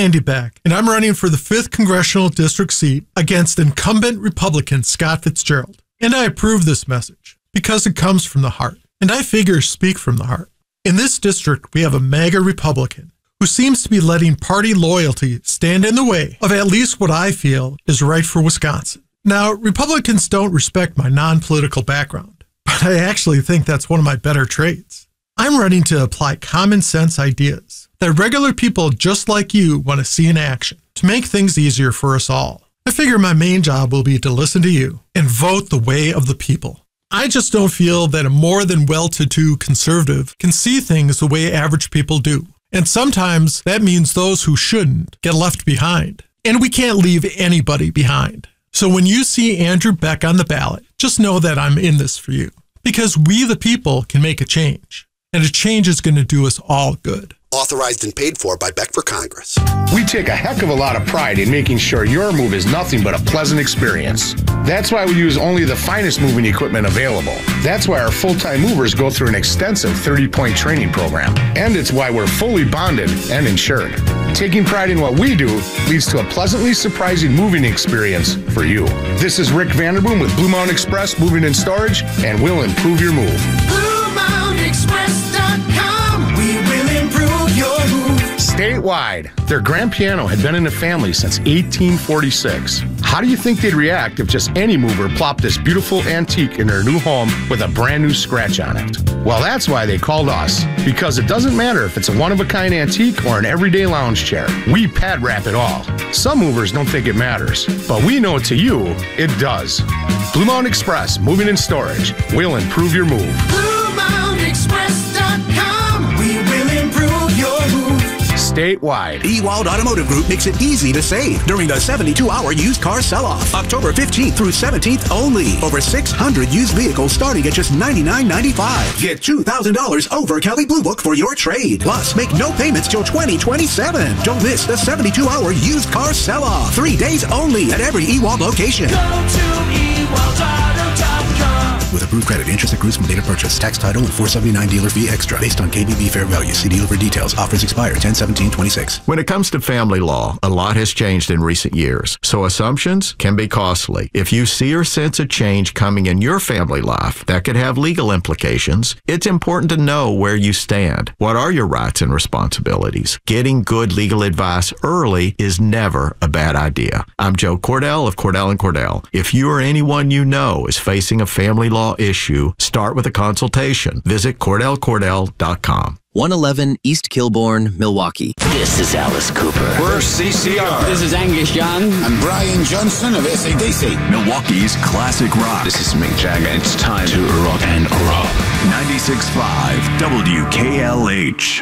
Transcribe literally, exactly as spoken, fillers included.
Andy Beck, and I'm running for the fifth Congressional District seat against incumbent Republican Scott Fitzgerald. And I approve this message because it comes from the heart, and I figure speak from the heart. In this district, we have a MAGA Republican who seems to be letting party loyalty stand in the way of at least what I feel is right for Wisconsin. Now, Republicans don't respect my non-political background, but I actually think that's one of my better traits. I'm running to apply common sense ideas that regular people just like you want to see in action to make things easier for us all. I figure my main job will be to listen to you and vote the way of the people. I just don't feel that a more than well-to-do conservative can see things the way average people do. And sometimes that means those who shouldn't get left behind. And we can't leave anybody behind. So when you see Andrew Beck on the ballot, just know that I'm in this for you. Because we the people can make a change. And a change is going to do us all good. Authorized and paid for by Beck for Congress. We take a heck of a lot of pride in making sure your move is nothing but a pleasant experience. That's why we use only the finest moving equipment available. That's why our full-time movers go through an extensive thirty-point training program. And it's why we're fully bonded and insured. Taking pride in what we do leads to a pleasantly surprising moving experience for you. This is Rick Vanderboom with Blue Mountain Express Moving and Storage, and we'll improve your move. Blue Mountain Express dot com. We will improve your move. Statewide, their grand piano had been in the family since eighteen forty-six. How do you think they'd react if just any mover plopped this beautiful antique in their new home with a brand new scratch on it? Well, that's why they called us, because it doesn't matter if it's a one-of-a-kind antique or an everyday lounge chair. We pad wrap it all. Some movers don't think it matters, but we know to you, it does. Blue Mountain Express, Moving and Storage. We'll improve your move. Blue Mountain Express dot com. We will improve your move. Statewide. Ewald Automotive Group makes it easy to save during the seventy-two hour used car sell-off. October fifteenth through seventeenth only. Over six hundred used vehicles starting at just ninety-nine ninety-five. Get two thousand dollars over Kelley Blue Book for your trade. Plus, make no payments till twenty twenty-seven. Don't miss the seventy-two hour used car sell-off. Three days only at every Ewald location. Go to Ewald Auto dot com. With approved credit, interest accrues from date of purchase. Tax title and four seventy-nine dealer fee extra. Based on K B B fair value. See dealer for details. Offers expire ten seventeen twenty-six. When it comes to family law, a lot has changed in recent years, so assumptions can be costly. If you see or sense a change coming in your family life that could have legal implications, it's important to know where you stand. What are your rights and responsibilities? Getting good legal advice early is never a bad idea. I'm Joe Cordell of Cordell and Cordell. If you or anyone you know is facing a family law issue, start with a consultation. Visit Cordell Cordell dot com. one eleven East Kilbourne, Milwaukee. This is Alice Cooper. We're C C R. This is Angus Young. I'm Brian Johnson of A C D C. Milwaukee's classic rock. This is Mick Jagger. It's time to rock and roll. ninety-six point five W K L H.